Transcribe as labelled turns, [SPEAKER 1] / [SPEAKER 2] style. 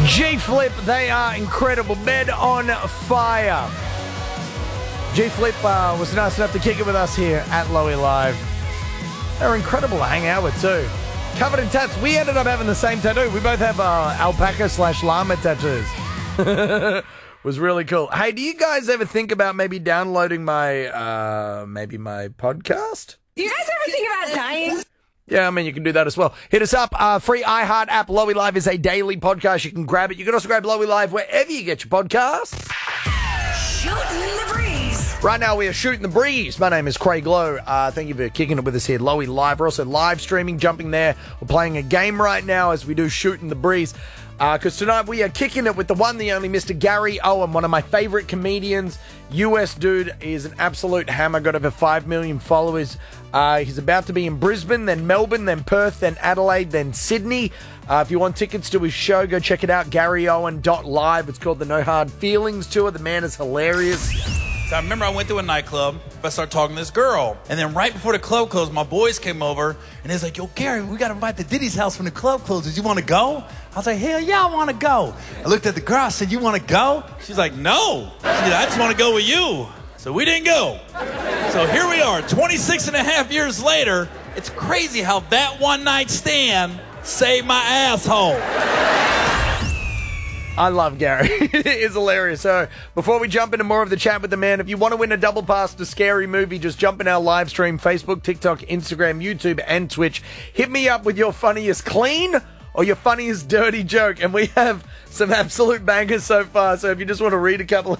[SPEAKER 1] G-Flip, they are incredible. Bed on Fire. G-Flip was nice enough to kick it with us here at Lowy Live. They're incredible to hang out with too. Covered in tats. We ended up having the same tattoo. We both have alpaca/llama tattoos. Was really cool. Hey, do you guys ever think about maybe downloading my podcast?
[SPEAKER 2] Do you guys ever think about dying?
[SPEAKER 1] Yeah, I mean, you can do that as well. Hit us up. Free iHeart app. Lowy Live is a daily podcast. You can grab it. You can also grab Lowy Live wherever you get your podcasts.
[SPEAKER 2] Shooting the breeze.
[SPEAKER 1] Right now, we are shooting the breeze. My name is Craig Lowe. Thank you for kicking it with us here at Lowy Live. We're also live streaming, jumping there. We're playing a game right now as we do Shooting the Breeze. Because tonight we are kicking it with the one, the only Mr. Gary Owen, one of my favorite comedians. US dude is an absolute hammer, got over 5 million followers. He's about to be in Brisbane, then Melbourne, then Perth, then Adelaide, then Sydney. If you want tickets to his show, go check it out, GaryOwen.live. It's called the No Hard Feelings Tour. The man is hilarious.
[SPEAKER 3] So I remember I went to a nightclub. I started talking to this girl. And then right before the club closed, my boys came over. And they was like, yo, Gary, we got to invite the Diddy's house when the club closes. You want to go? I was like, hell yeah, I want to go. I looked at the girl. I said, you want to go? She's like, no. She said, I just want to go with you. So we didn't go. So here we are, 26 and a half years later. It's crazy how that one night stand saved my asshole.
[SPEAKER 1] I love Gary. It is hilarious. So before we jump into more of the chat with the man, if you want to win a double pass to Scary Movie, just jump in our live stream, Facebook, TikTok, Instagram, YouTube, and Twitch. Hit me up with your funniest clean or your funniest dirty joke. And we have some absolute bangers so far. So if you just want to read a couple